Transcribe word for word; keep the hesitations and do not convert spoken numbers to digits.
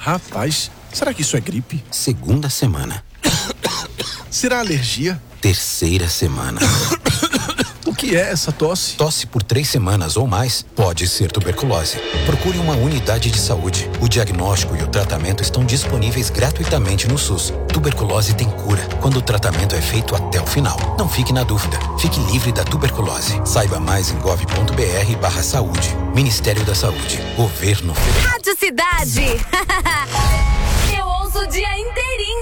Rapaz, será que isso é gripe? Segunda semana. Será alergia? Terceira semana. O que é essa tosse? Tosse por três semanas ou mais pode ser tuberculose. Procure uma unidade de saúde. O diagnóstico e o tratamento estão disponíveis gratuitamente no SUS. Tuberculose tem cura quando o tratamento é feito até o final. Não fique na dúvida. Fique livre da tuberculose. Saiba mais em gov.br barra saúde. Ministério da Saúde. Governo Federal. Rádio Cidade. Eu ouço o dia inteirinho.